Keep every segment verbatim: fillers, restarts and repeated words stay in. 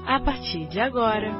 a partir de agora.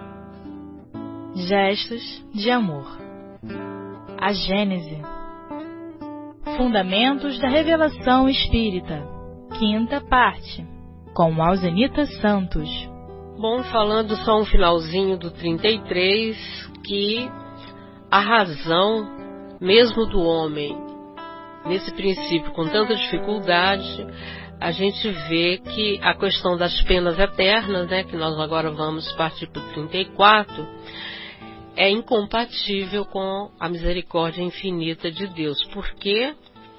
Gestos de amor. A Gênese. Fundamentos da Revelação Espírita. Quinta parte. Com Alzenita Santos. Bom, falando só um finalzinho do trinta e três, que a razão, mesmo do homem, nesse princípio com tanta dificuldade, a gente vê que a questão das penas eternas, né, que nós agora vamos partir para o trinta e quatro, é incompatível com a misericórdia infinita de Deus, porque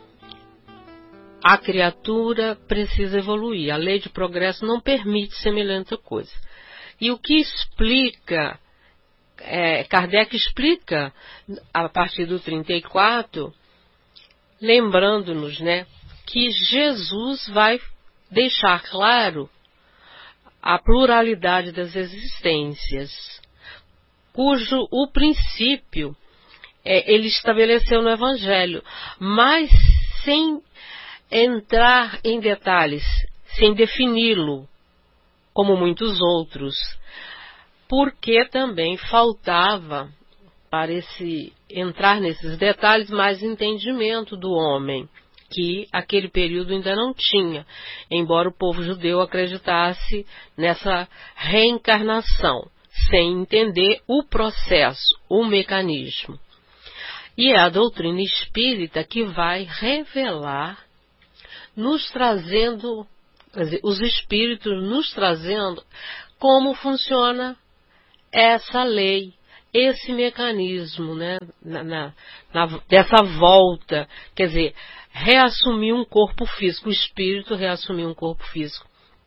a criatura precisa evoluir. A lei de progresso não permite semelhante coisa. E o que explica, é, Kardec explica a partir do trinta e quatro, lembrando-nos, né, que Jesus vai deixar claro a pluralidade das existências, cujo o princípio é, ele estabeleceu no Evangelho, mas sem entrar em detalhes, sem defini-lo, como muitos outros, porque também faltava, para esse, entrar nesses detalhes, mais entendimento do homem, que aquele período ainda não tinha, embora o povo judeu acreditasse nessa reencarnação, sem entender o processo, o mecanismo. E é a doutrina espírita que vai revelar, nos trazendo, quer dizer, os espíritos nos trazendo como funciona essa lei, esse mecanismo, né, na, na, na, dessa volta, quer dizer, reassumir um corpo físico, o espírito reassumir um corpo físico.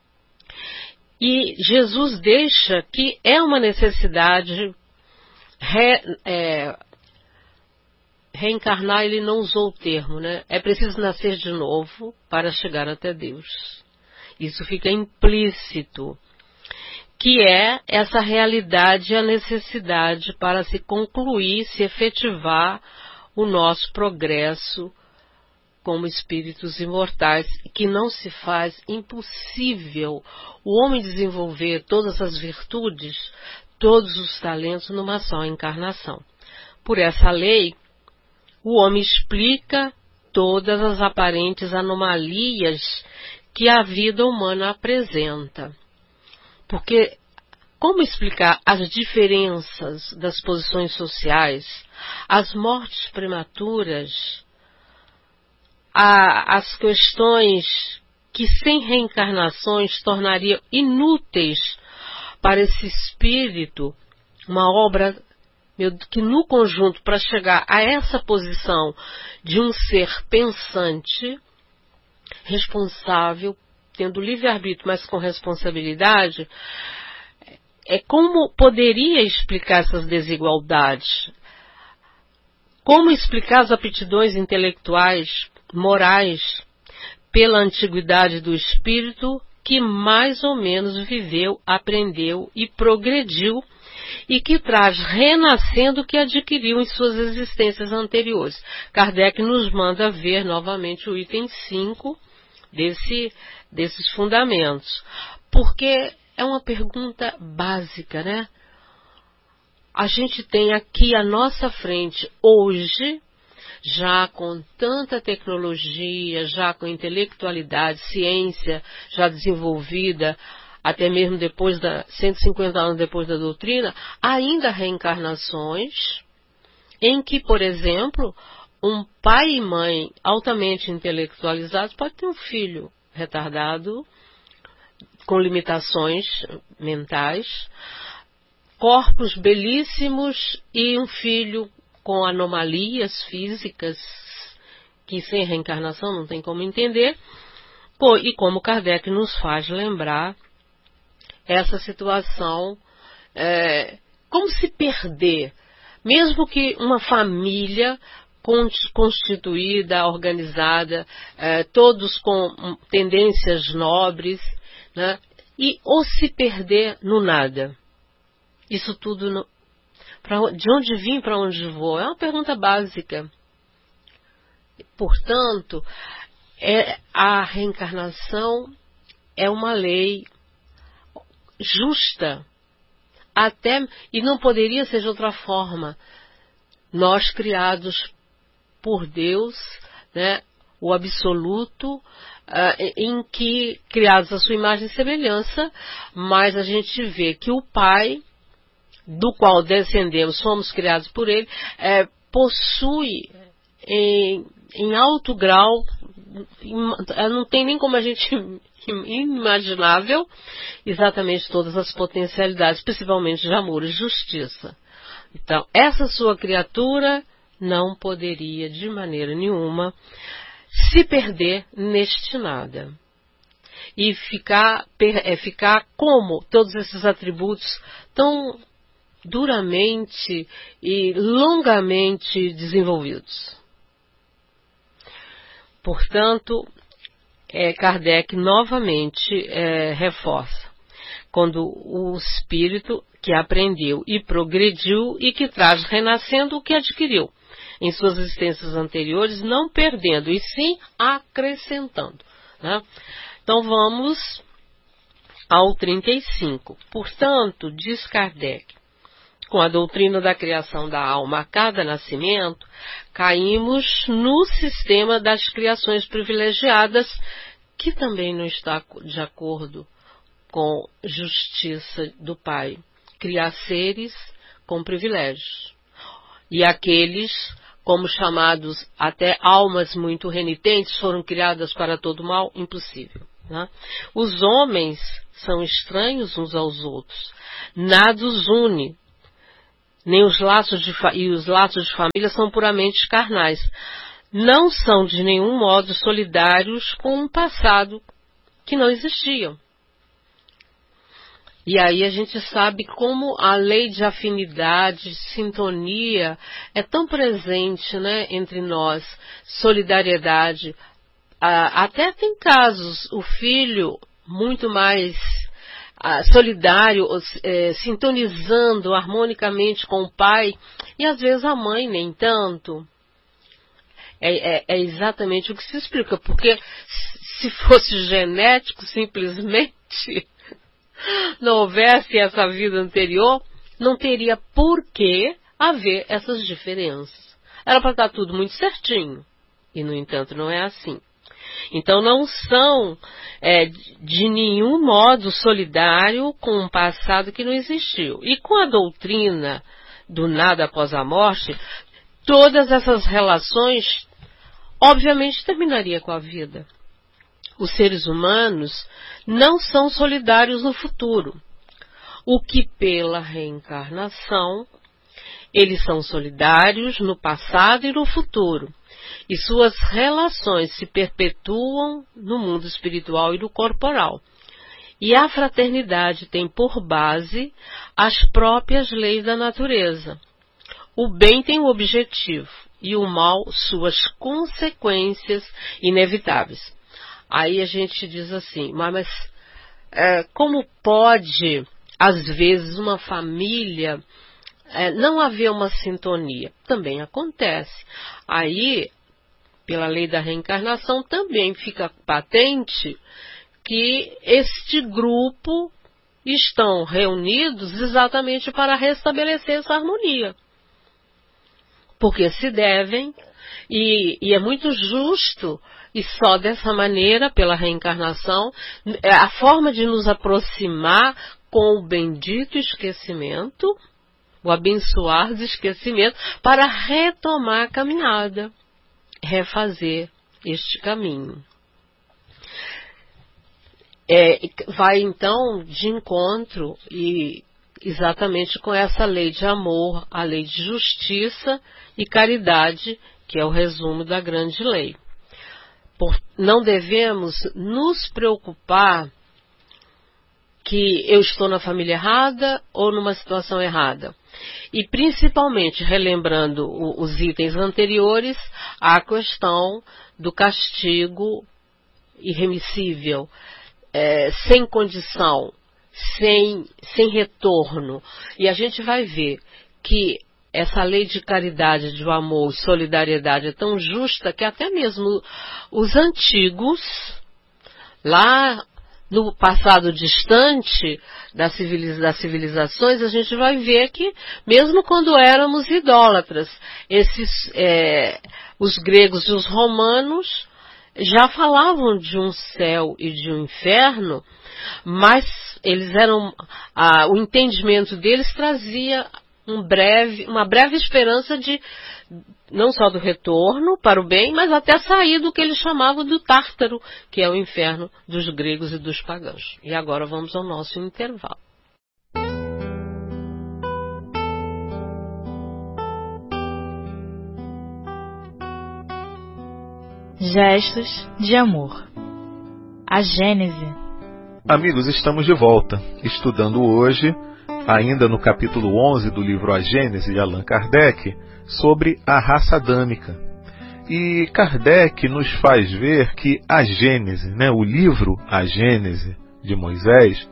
E Jesus deixa que é uma necessidade re, é, reencarnar, ele não usou o termo, né? É preciso nascer de novo para chegar até Deus. Isso fica implícito, que é essa realidade e a necessidade para se concluir, se efetivar o nosso progresso como espíritos imortais, que não se faz impossível o homem desenvolver todas as virtudes, todos os talentos numa só encarnação. Por essa lei, o homem explica todas as aparentes anomalias que a vida humana apresenta. Porque como explicar as diferenças das posições sociais, as mortes prematuras, a, as questões que sem reencarnações tornariam inúteis para esse espírito, uma obra que no conjunto, para chegar a essa posição de um ser pensante, responsável, tendo livre-arbítrio, mas com responsabilidade, é como poderia explicar essas desigualdades? Como explicar as aptidões intelectuais, morais, pela antiguidade do espírito, que mais ou menos viveu, aprendeu e progrediu, e que traz renascendo o que adquiriu em suas existências anteriores. Kardec nos manda ver novamente o item cinco desse, desses fundamentos, porque é uma pergunta básica, né? A gente tem aqui à nossa frente, hoje, já com tanta tecnologia, já com intelectualidade, ciência já desenvolvida, até mesmo depois da cento e cinquenta anos depois da doutrina, ainda reencarnações em que, por exemplo, um pai e mãe altamente intelectualizados pode ter um filho retardado, com limitações mentais, corpos belíssimos e um filho com anomalias físicas que sem reencarnação não tem como entender, e como Kardec nos faz lembrar essa situação, é, como se perder, mesmo que uma família constituída, organizada, é, todos com tendências nobres, né, e ou se perder no nada. Isso tudo, no, pra, de onde vim para onde vou? É uma pergunta básica. Portanto, é, a reencarnação é uma lei justa. Até, e não poderia ser de outra forma. Nós criados por Deus, né, o absoluto, uh, em que, criados à sua imagem e semelhança, mas a gente vê que o Pai, do qual descendemos, somos criados por Ele, é, possui em, em alto grau, não tem nem como a gente inimaginável, exatamente todas as potencialidades, principalmente de amor e justiça. Então, essa sua criatura não poderia, de maneira nenhuma, se perder neste nada. E ficar, é, ficar como todos esses atributos tão duramente e longamente desenvolvidos. Portanto, é, Kardec novamente é, reforça, quando o espírito que aprendeu e progrediu e que traz renascendo o que adquiriu em suas existências anteriores, não perdendo, e sim acrescentando, né? Então vamos ao trinta e cinco. Portanto, diz Kardec, com a doutrina da criação da alma a cada nascimento, caímos no sistema das criações privilegiadas, que também não está de acordo com justiça do Pai. Criar seres com privilégios. E aqueles, como chamados até almas muito renitentes, foram criadas para todo mal? Impossível, né? Os homens são estranhos uns aos outros. Nada os une. Nem os laços de fa- e os laços de família são puramente carnais. Não são de nenhum modo solidários com um passado que não existiam. E aí a gente sabe como a lei de afinidade, sintonia, é tão presente, né, entre nós, solidariedade. Ah, até tem casos, o filho muito mais ah, solidário, eh, sintonizando harmonicamente com o pai, e às vezes a mãe nem tanto. É, é, é exatamente o que se explica, porque se fosse genético, simplesmente não houvesse essa vida anterior, não teria por que haver essas diferenças. Era para estar tudo muito certinho. E, no entanto, não é assim. Então, não são é, de nenhum modo solidário com um passado que não existiu. E com a doutrina do nada após a morte, todas essas relações, obviamente, terminaria com a vida. Os seres humanos não são solidários no futuro, o que pela reencarnação, eles são solidários no passado e no futuro, e suas relações se perpetuam no mundo espiritual e no corporal. E a fraternidade tem por base as próprias leis da natureza. O bem tem o objetivo e o mal suas consequências inevitáveis. Aí a gente diz assim, mas, mas é, como pode, às vezes, uma família é, não haver uma sintonia? Também acontece. Aí, pela lei da reencarnação, também fica patente que este grupo estão reunidos exatamente para restabelecer essa harmonia. Porque se devem, e, e é muito justo. E só dessa maneira, pela reencarnação, a forma de nos aproximar com o bendito esquecimento, o abençoar do esquecimento, para retomar a caminhada, refazer este caminho. É, vai então de encontro e exatamente com essa lei de amor, a lei de justiça e caridade, que é o resumo da grande lei. Não devemos nos preocupar que eu estou na família errada ou numa situação errada. E principalmente, relembrando os itens anteriores, a questão do castigo irremissível, é, sem condição, sem, sem retorno. E a gente vai ver que essa lei de caridade, de amor, solidariedade é tão justa que até mesmo os antigos, lá no passado distante das, civiliza das civilizações, a gente vai ver que, mesmo quando éramos idólatras, esses, é, os gregos e os romanos já falavam de um céu e de um inferno, mas eles eram, ah, o entendimento deles trazia um breve, uma breve esperança de, não só do retorno para o bem, mas até sair do que eles chamavam do Tártaro, que é o inferno dos gregos e dos pagãos. E agora vamos ao nosso intervalo. Gestos de amor. A Gênese. Amigos, estamos de volta, estudando hoje, ainda no capítulo onze do livro A Gênese de Allan Kardec, sobre a raça adâmica. E Kardec nos faz ver que a Gênese, né, o livro A Gênese de Moisés,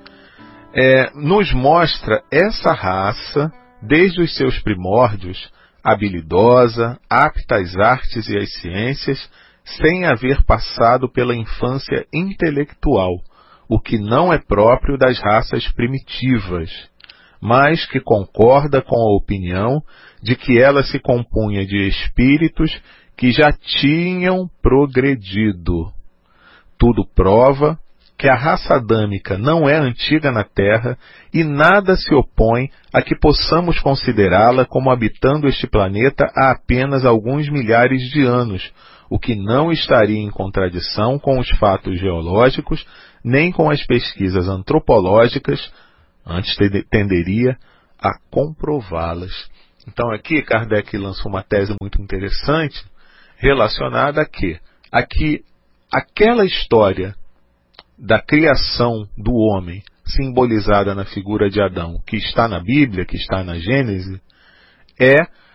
é, nos mostra essa raça, desde os seus primórdios, habilidosa, apta às artes e às ciências, sem haver passado pela infância intelectual, o que não é próprio das raças primitivas, mas que concorda com a opinião de que ela se compunha de espíritos que já tinham progredido. Tudo prova que a raça adâmica não é antiga na Terra e nada se opõe a que possamos considerá-la como habitando este planeta há apenas alguns milhares de anos, o que não estaria em contradição com os fatos geológicos, nem com as pesquisas antropológicas, antes tenderia a comprová-las. Então aqui Kardec lançou uma tese muito interessante relacionada a quê? A que aquela história da criação do homem, simbolizada na figura de Adão, que está na Bíblia, que está na Gênese, é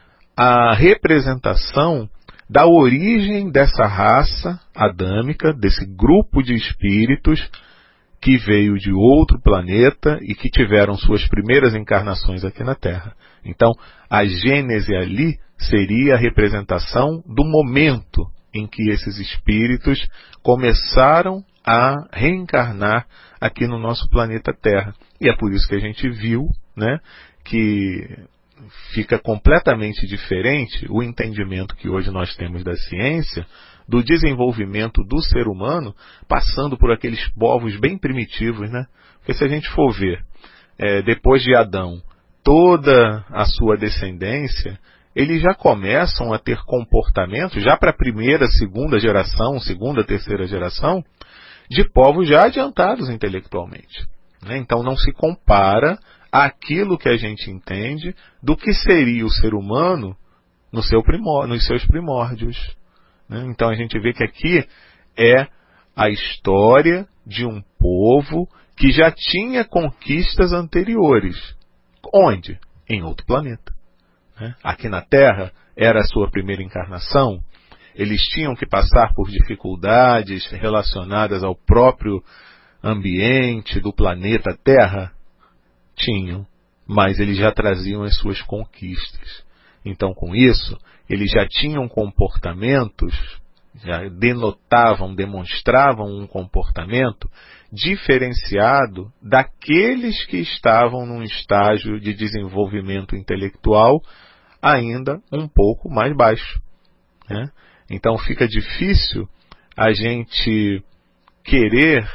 a representação da origem dessa raça adâmica, desse grupo de espíritos que veio de outro planeta e que tiveram suas primeiras encarnações aqui na Terra. Então, a Gênese ali seria a representação do momento em que esses espíritos começaram a reencarnar aqui no nosso planeta Terra. E é por isso que a gente viu, né, que fica completamente diferente o entendimento que hoje nós temos da ciência, do desenvolvimento do ser humano, passando por aqueles povos bem primitivos, né? Porque se a gente for ver, é, depois de Adão, toda a sua descendência, eles já começam a ter comportamentos, já para a primeira, segunda geração, segunda, terceira geração, de povos já adiantados intelectualmente, né? Então não se compara aquilo que a gente entende do que seria o ser humano no seu primor, nos seus primórdios, né? Então a gente vê que aqui é a história de um povo que já tinha conquistas anteriores. Onde? Em outro planeta, né? Aqui na Terra era a sua primeira encarnação. Eles tinham que passar por dificuldades relacionadas ao próprio ambiente do planeta Terra. Tinham, mas eles já traziam as suas conquistas. Então, com isso, eles já tinham comportamentos, já denotavam, demonstravam um comportamento diferenciado daqueles que estavam num estágio de desenvolvimento intelectual ainda um pouco mais baixo, né? Então, fica difícil a gente querer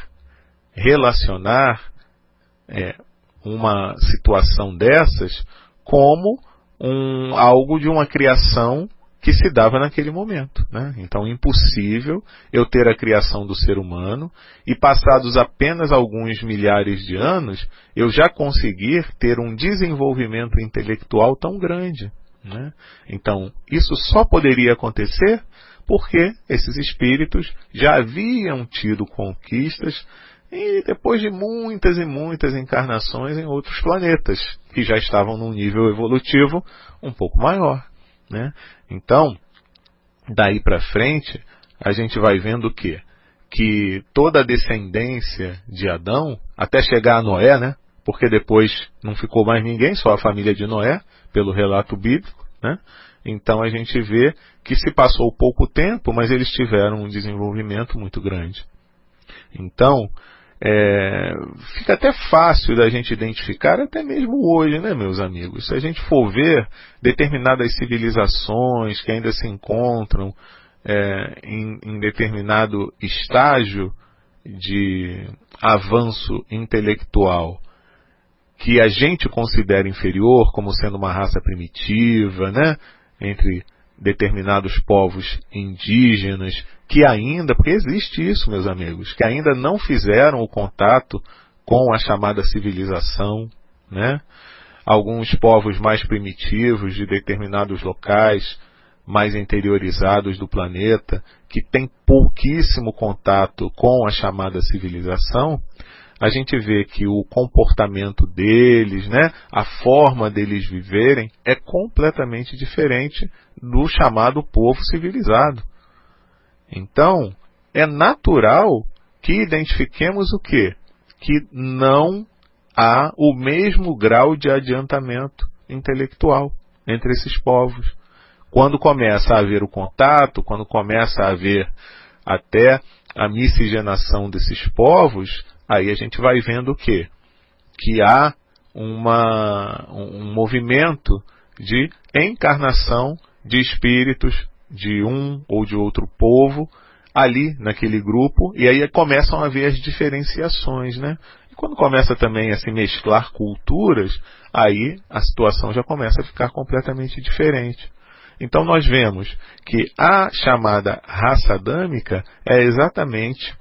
relacionar é, uma situação dessas como um, algo de uma criação que se dava naquele momento, né? Então, impossível eu ter a criação do ser humano e, passados apenas alguns milhares de anos, eu já conseguir ter um desenvolvimento intelectual tão grande, né? Então, isso só poderia acontecer porque esses espíritos já haviam tido conquistas e depois de muitas e muitas encarnações em outros planetas, que já estavam num nível evolutivo um pouco maior, né? Então, daí para frente, a gente vai vendo o quê? Que toda a descendência de Adão, até chegar a Noé, né? Porque depois não ficou mais ninguém, só a família de Noé, pelo relato bíblico, né? Então a gente vê que se passou pouco tempo, mas eles tiveram um desenvolvimento muito grande. Então, é, fica até fácil da gente identificar, até mesmo hoje, né, meus amigos? Se a gente for ver determinadas civilizações que ainda se encontram é, em, em determinado estágio de avanço intelectual, que a gente considera inferior, como sendo uma raça primitiva, né, entre determinados povos indígenas, que ainda, porque existe isso, meus amigos, que ainda não fizeram o contato com a chamada civilização, né? Alguns povos mais primitivos de determinados locais, mais interiorizados do planeta, que têm pouquíssimo contato com a chamada civilização, a gente vê que o comportamento deles, né, a forma deles viverem é completamente diferente do chamado povo civilizado. Então, é natural que identifiquemos o quê? Que não há o mesmo grau de adiantamento intelectual entre esses povos. Quando começa a haver o contato, quando começa a haver até a miscigenação desses povos, aí a gente vai vendo o quê? Que há uma, um movimento de encarnação de espíritos de um ou de outro povo ali naquele grupo, e aí começam a haver as diferenciações, né? E quando começa também a se mesclar culturas, aí a situação já começa a ficar completamente diferente. Então nós vemos que a chamada raça adâmica é exatamente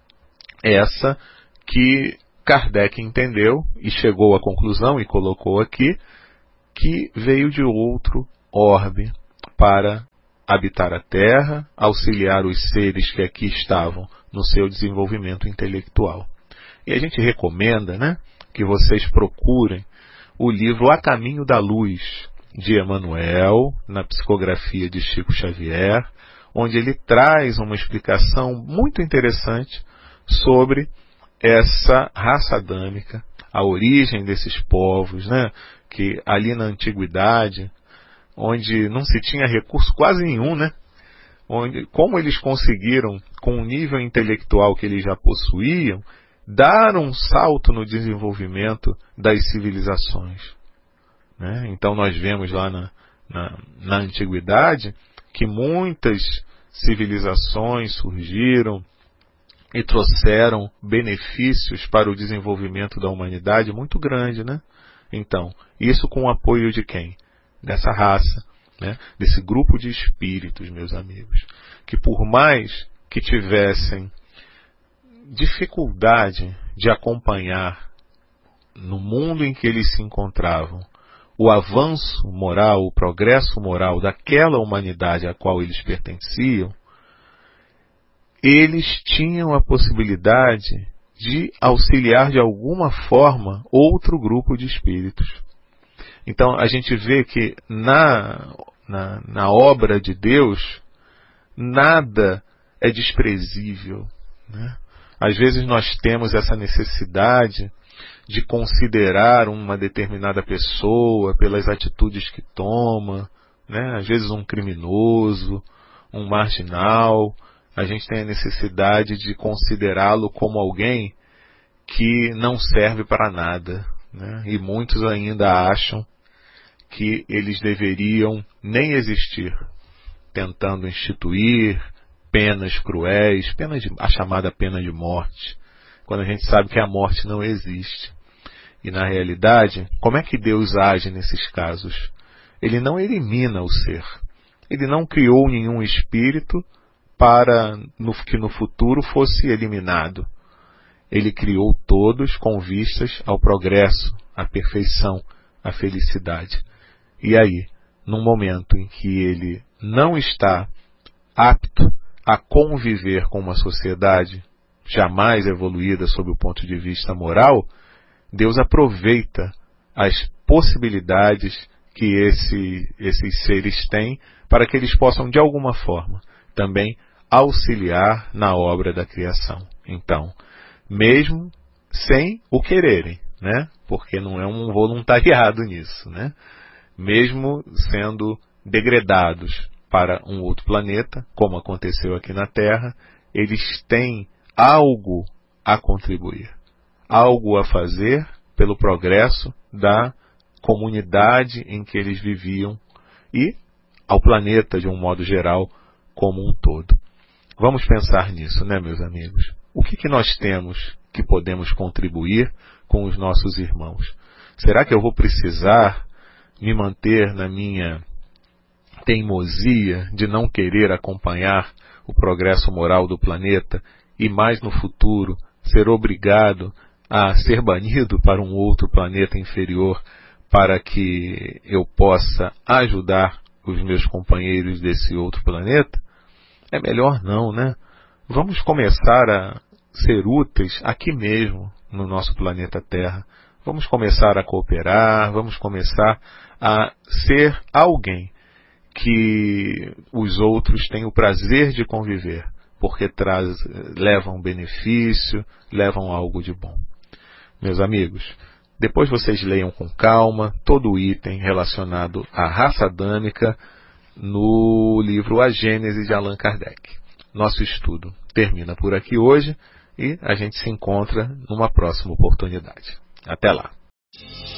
essa que Kardec entendeu e chegou à conclusão e colocou aqui, que veio de outro orbe para habitar a Terra, auxiliar os seres que aqui estavam no seu desenvolvimento intelectual. E a gente recomenda, né, que vocês procurem o livro A Caminho da Luz, de Emmanuel, na psicografia de Chico Xavier, onde ele traz uma explicação muito interessante sobre essa raça adâmica, a origem desses povos, né, que ali na antiguidade, onde não se tinha recurso quase nenhum, né? Onde, como eles conseguiram, com o nível intelectual que eles já possuíam, dar um salto no desenvolvimento das civilizações, né? Então nós vemos lá na, na, na antiguidade que muitas civilizações surgiram e trouxeram benefícios para o desenvolvimento da humanidade muito grande, né? Então, isso com o apoio de quem? Dessa raça, né? Desse grupo de espíritos, meus amigos, que por mais que tivessem dificuldade de acompanhar no mundo em que eles se encontravam o avanço moral, o progresso moral daquela humanidade à qual eles pertenciam, eles tinham a possibilidade de auxiliar de alguma forma outro grupo de espíritos. Então a gente vê que na, na, na obra de Deus nada é desprezível, né? Às vezes nós temos essa necessidade de considerar uma determinada pessoa pelas atitudes que toma, né? Às vezes um criminoso, um marginal, a gente tem a necessidade de considerá-lo como alguém que não serve para nada, né? E muitos ainda acham que eles deveriam nem existir, tentando instituir penas cruéis, pena de, a chamada pena de morte, quando a gente sabe que a morte não existe. E na realidade, como é que Deus age nesses casos? Ele não elimina o ser. Ele não criou nenhum espírito para no, que no futuro fosse eliminado. Ele criou todos com vistas ao progresso, à perfeição, à felicidade. E aí, num momento em que ele não está apto a conviver com uma sociedade jamais evoluída sob o ponto de vista moral, Deus aproveita as possibilidades que esse, esses seres têm para que eles possam, de alguma forma, também auxiliar na obra da criação. Então, mesmo sem o quererem, né? Porque não é um voluntariado nisso, né? Mesmo sendo degradados para um outro planeta, como aconteceu aqui na Terra, eles têm algo a contribuir, algo a fazer pelo progresso da comunidade em que eles viviam e ao planeta de um modo geral como um todo. Vamos pensar nisso, né, meus amigos? O que, que nós temos que podemos contribuir com os nossos irmãos? Será que eu vou precisar me manter na minha teimosia de não querer acompanhar o progresso moral do planeta e mais no futuro ser obrigado a ser banido para um outro planeta inferior para que eu possa ajudar os meus companheiros desse outro planeta? É melhor não, né? Vamos começar a ser úteis aqui mesmo, no nosso planeta Terra. Vamos começar a cooperar, vamos começar a ser alguém que os outros têm o prazer de conviver, porque traz, levam benefício, levam algo de bom. Meus amigos, depois vocês leiam com calma todo o item relacionado à raça adâmica no livro A Gênese de Allan Kardec. Nosso estudo termina por aqui hoje e a gente se encontra numa próxima oportunidade. Até lá!